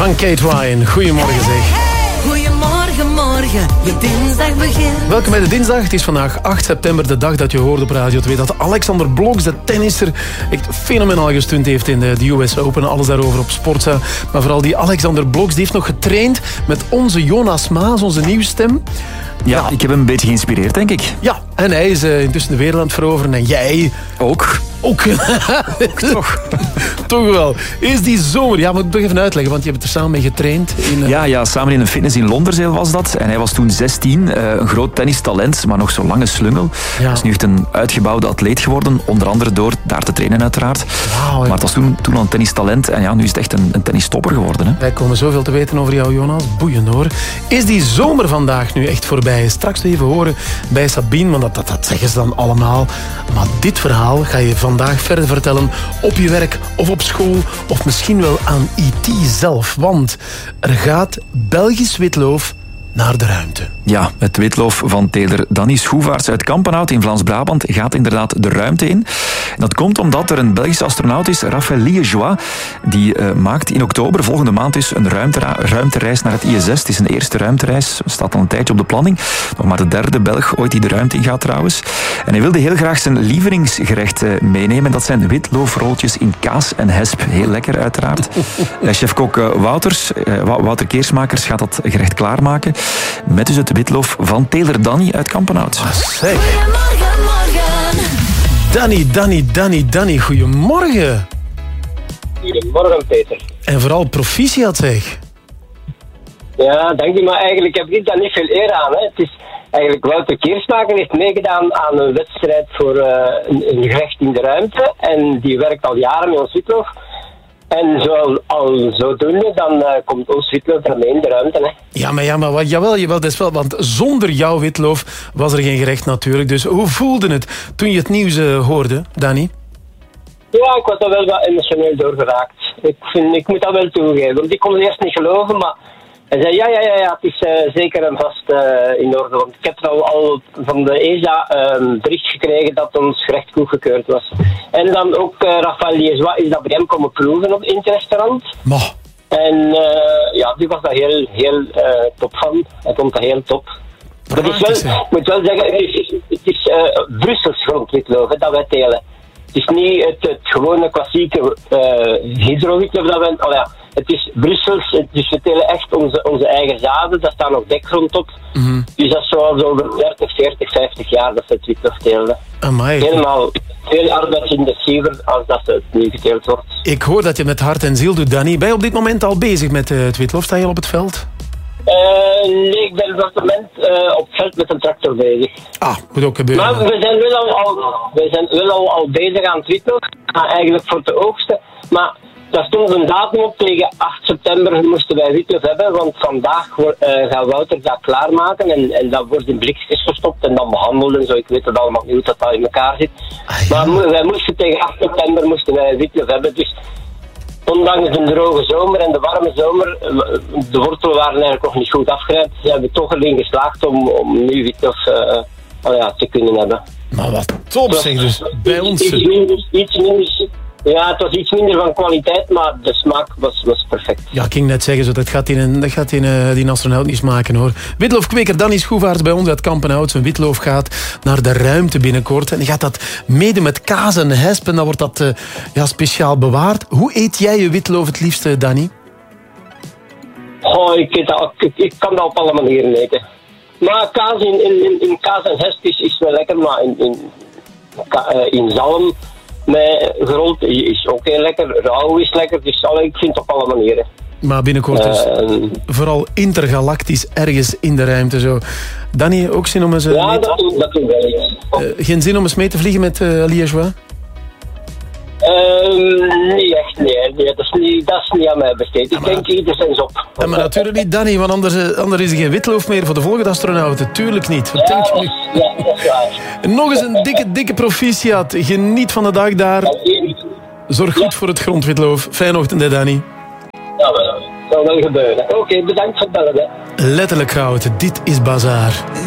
van Kate Ryan. Goedemorgen zeg. Goedemorgen, morgen, je dinsdag begint. Welkom bij de dinsdag. Het is vandaag 8 september, de dag dat je hoorde op Radio 2 dat Alexander Blok, de tennisser, echt fenomenaal gestunt heeft in de US Open. Alles daarover op Sportza. Maar vooral die Alexander Blok, die heeft nog getraind met onze Jonas Maas, onze nieuwsstem. Ja, ik heb hem een beetje geïnspireerd, denk ik. Ja, en hij is intussen de wereld aan het veroveren. En jij... Ook. Toch. Toch wel. Is die zomer... Ja, moet ik toch even uitleggen, want je hebt er samen mee getraind. Ja, samen in een fitness in Londerzeel was dat. En hij was toen 16, een groot tennistalent, maar nog zo'n lange slungel. Ja. Hij is nu echt een uitgebouwde atleet geworden, onder andere door daar te trainen uiteraard. Wauw, maar het was toen al een tennistalent en ja, nu is het echt een tennistopper geworden. Hè? Wij komen zoveel te weten over jou, Jonas. Boeiend hoor. Is die zomer vandaag nu echt voorbij? Straks even horen bij Sabine, want dat zeggen ze dan allemaal. Maar dit verhaal ga je vandaag verder vertellen op je werk of op school of misschien wel aan IT zelf. Want er gaat Belgisch witloof naar de ruimte. Ja, het witloof van teler Danny Schoevaerts uit Kampenhout in Vlaams-Brabant gaat inderdaad de ruimte in. En dat komt omdat er een Belgische astronaut is, Raphaël Liégeois. Die maakt in oktober, volgende maand dus, een ruimtereis naar het ISS. Het is een eerste ruimtereis, staat al een tijdje op de planning. Nog maar de derde Belg ooit die de ruimte in gaat trouwens. En hij wilde heel graag zijn lievelingsgerecht meenemen. Dat zijn witloofroodjes in kaas en hesp. Heel lekker uiteraard. Chefkok Wouter Keersmakers gaat dat gerecht klaarmaken. Met dus het witloof van teler Danny uit Kampenhout. Zeg. Goedemorgen, morgen. Danny, goedemorgen. Goedemorgen, Peter. En vooral proficiat zeg. Ja, dank je, maar eigenlijk heb ik daar niet veel eer aan. Hè. Het is eigenlijk Wouter Keersmaker heeft meegedaan aan een wedstrijd voor een gerecht in de ruimte. En die werkt al jaren met ons witloof. En zodoende, dan komt ons witloof daarmee in de ruimte. Hè. Jawel, dat is wel, want zonder jouw witloof was er geen gerecht natuurlijk. Dus hoe voelde het toen je het nieuws hoorde, Danny? Ja, ik was daar wel wat emotioneel doorgeraakt. Ik moet dat wel toegeven, want ik kon het eerst niet geloven, maar hij zei ja, het is zeker en vast in orde. Want ik heb al van de ESA bericht gekregen dat ons gerecht goedgekeurd was. En dan ook Raphaël Liégeois is dat bij hem komen proeven in het restaurant. Maar. En die was daar heel top van. Hij vond dat heel top. Maar ik moet wel zeggen, het is Brussels grondwitloof dat wij telen. Het is niet het gewone klassieke hydrowitloof dat wij... Het is Brussels, dus we telen echt onze eigen zaden. Daar staat nog dekgrond op. Mm-hmm. Dus dat is zoals over 30, 40, 50 jaar dat ze het witloof teelden. Amai. Helemaal veel arbeidsintensiever als dat het nu geteeld wordt. Ik hoor dat je met hart en ziel doet, Danny. Ben je op dit moment al bezig met het witloof? Sta je al op het veld? Nee, ik ben op het moment op het veld met een tractor bezig. Moet ook gebeuren. Maar we zijn wel al bezig aan het witloof. Eigenlijk voor te oogsten. Maar daar stond een datum op, tegen 8 september moesten wij witloof hebben, want vandaag gaat Wouter dat klaarmaken en dat wordt in blikjes gestopt en dan behandeld en zo. Ik weet het allemaal niet hoe dat in elkaar zit. Ja. Maar wij moesten tegen 8 september moesten wij witloof hebben, dus ondanks de droge zomer en de warme zomer, de wortelen waren eigenlijk nog niet goed afgerijpt, zijn we toch erin geslaagd om nu witloof te kunnen hebben. Maar wat top zeg, dus bij ons. Iets minder. Ja, het was iets minder van kwaliteit, maar de smaak was perfect. Ja, ik ging net zeggen, dat gaat die astronaut niet smaken hoor. Witloofkweker Danny Schoevaerts bij ons uit Kampenhout. Zijn witloof gaat naar de ruimte binnenkort. En die gaat dat mede met kaas en hesp. En dan wordt dat speciaal bewaard. Hoe eet jij je witloof het liefste, Danny? Ik kan dat op alle manieren eten. Maar kaas in kaas en hesp is wel lekker, maar in zalm met gerold is ook heel lekker. Rauw is lekker, dus ik vind het op alle manieren. Maar binnenkort dus vooral intergalactisch ergens in de ruimte zo. Danny, ook zin om eens... dat doen wij. Geen zin om eens mee te vliegen met Liégeois? Niet echt, nee. Dat is niet aan mij besteed. Ik denk ieder zijn op. Ja, maar natuurlijk niet, Danny, want anders is er geen witloof meer voor de volgende astronauten. Tuurlijk niet. Wat denk je nu? Ja, dat is waar. Nog eens een dikke proficiat. Geniet van de dag daar. Zorg goed voor het grondwitloof. Fijne ochtend, hè, Danny. Ja, dat zal wel gebeuren. Oké, bedankt voor het bellen. Letterlijk goud. Dit is Bazaar.